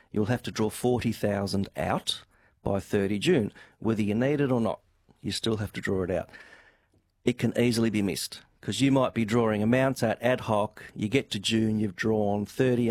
you'll have to draw 40,000 out by 30 June. Whether you need it or not, you still have to draw it out. It can easily be missed because you might be drawing amounts out ad hoc. You get to June, you've drawn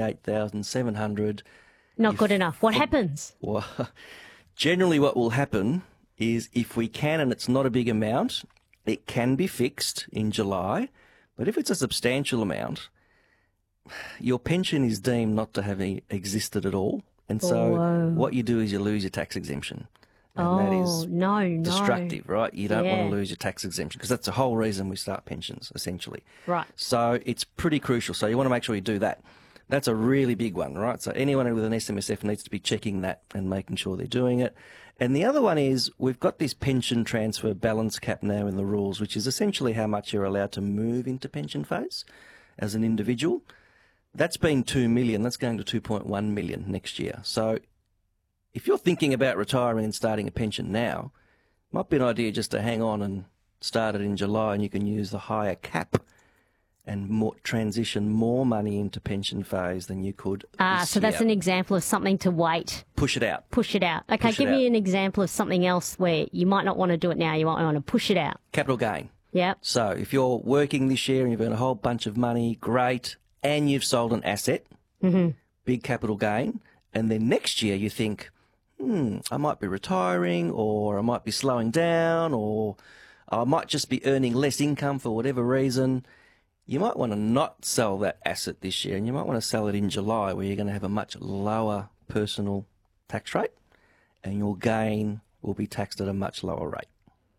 38,700. Not good enough. What happens? Well, generally what will happen is if we can, and it's not a big amount, it can be fixed in July. But if it's a substantial amount, your pension is deemed not to have existed at all. And so what you do is you lose your tax exemption. And that is destructive, right? You don't want to lose your tax exemption because that's the whole reason we start pensions, essentially. Right. So it's pretty crucial. So you want to make sure you do that. That's a really big one, right? So anyone with an SMSF needs to be checking that and making sure they're doing it. And the other one is we've got this pension transfer balance cap now in the rules, which is essentially how much you're allowed to move into pension phase as an individual. That's been 2 million. That's going to 2.1 million next year. So if you're thinking about retiring and starting a pension now, it might be an idea just to hang on and start it in July, and you can use the higher cap and transition more money into pension phase than you could this so that's year. an example of something to wait. Push it out. Push it out. Okay, give me an example of something else where you might not want to do it now, you might want to push it out. Capital gain. Yeah. So if you're working this year and you've earned a whole bunch of money, great, and you've sold an asset, big capital gain, and then next year you think, I might be retiring, or I might be slowing down, or I might just be earning less income for whatever reason. You might want to not sell that asset this year, and you might want to sell it in July, where you're going to have a much lower personal tax rate, and your gain will be taxed at a much lower rate.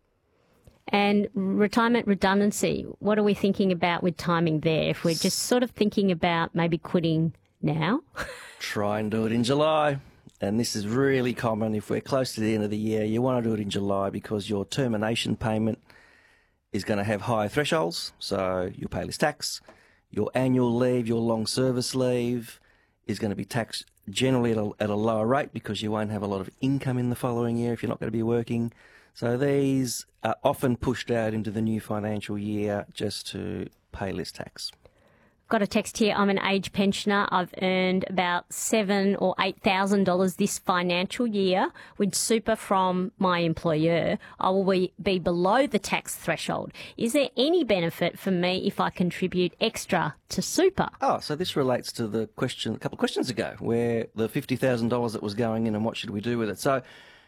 And retirement redundancy, what are we thinking about with timing there? If we're just sort of thinking about maybe quitting now? Try and do it in July. And this is really common. If we're close to the end of the year, you want to do it in July because your termination payment is going to have higher thresholds, so you'll pay less tax. Your annual leave, your long service leave, is going to be taxed generally at a lower rate because you won't have a lot of income in the following year if you're not going to be working. So these are often pushed out into the new financial year just to pay less tax. Got a text here. I'm an age pensioner. I've earned about $7,000 or $8,000 this financial year with super from my employer. I will be below the tax threshold. Is there any benefit for me if I contribute extra to super? Oh, so this relates to the question a couple of questions ago, where the $50,000 that was going in and what should we do with it? So,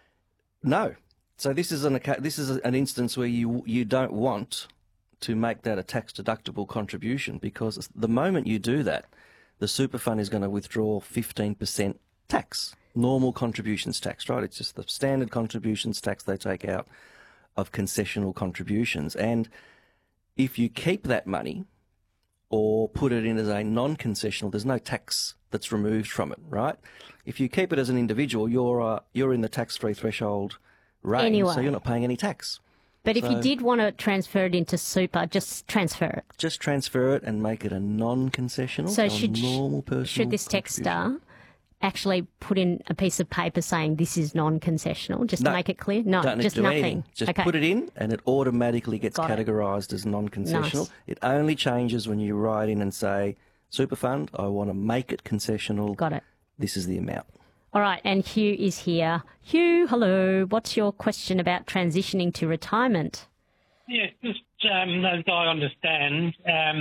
no. So this is an instance where you don't want to make that a tax-deductible contribution, because the moment you do that, the super fund is going to withdraw 15% tax, normal contributions tax, right? It's just the standard contributions tax they take out of concessional contributions. And if you keep that money or put it in as a non-concessional, there's no tax that's removed from it, right? If you keep it as an individual, you're in the tax-free threshold range, anyway. So you're not paying any tax. But if you did want to transfer it into super, just transfer it. Just transfer it and make it a non-concessional, so normal personal should this texter actually put in a piece of paper saying this is non-concessional, just to make it clear? No, don't need just to do nothing. Anything. Just put it in and it automatically gets categorised as non-concessional. Nice. It only changes when you write in and say, super fund, I want to make it concessional. Got it. This is the amount. All right, and Hugh is here. Hugh, hello. What's your question about transitioning to retirement? Yes, just as I understand,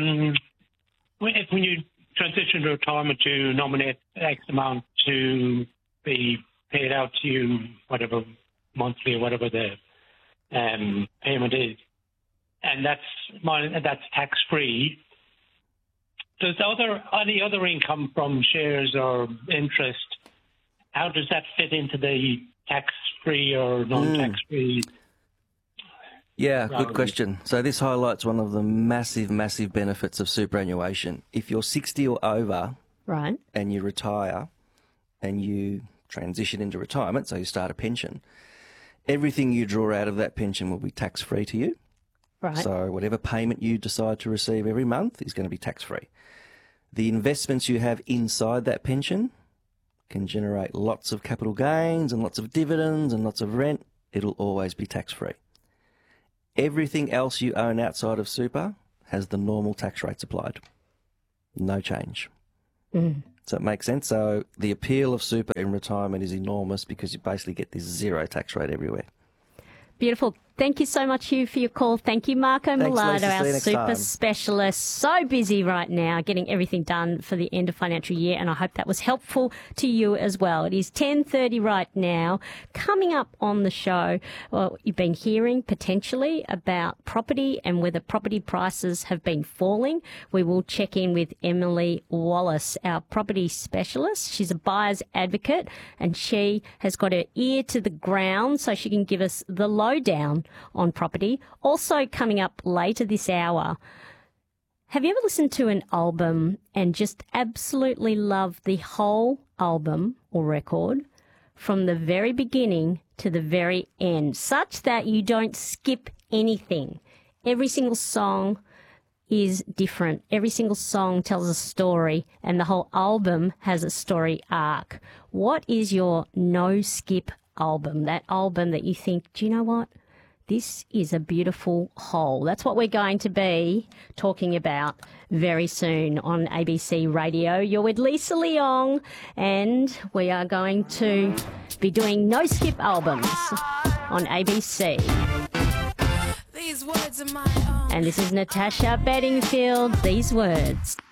when you transition to retirement, you nominate X amount to be paid out to you, whatever monthly or whatever the payment is, and that's tax free. Does any other income from shares or interest? How does that fit into the tax-free or non-tax-free? Yeah, good question. So this highlights one of the massive, massive benefits of superannuation. If you're 60 or over, right, and you retire and you transition into retirement, so you start a pension, everything you draw out of that pension will be tax-free to you. Right. So whatever payment you decide to receive every month is going to be tax-free. The investments you have inside that pension can generate lots of capital gains and lots of dividends and lots of rent. It'll always be tax-free. Everything else you own outside of super has the normal tax rates applied. No change. So it makes sense. So the appeal of super in retirement is enormous because you basically get this zero tax rate everywhere. Beautiful. Thank you so much, Hugh, for your call. Thank you, Marco Millardo, our super specialist. So busy right now getting everything done for the end of financial year, and I hope that was helpful to you as well. It is 10:30 right now. Coming up on the show, well, you've been hearing potentially about property and whether property prices have been falling. We will check in with Emily Wallace, our property specialist. She's a buyer's advocate, and she has got her ear to the ground so she can give us the lowdown on property. Also coming up later this hour, have you ever listened to an album and just absolutely loved the whole album or record from the very beginning to the very end, such that you don't skip anything? Every single song is different. Every single song tells a story, and the whole album has a story arc. What is your no-skip album? That album that you think, do you know what? This is a beautiful whole. That's what we're going to be talking about very soon on ABC Radio. You're with Lisa Leong, and we are going to be doing no-skip albums on ABC. These words are my own. And this is Natasha Bedingfield, These Words.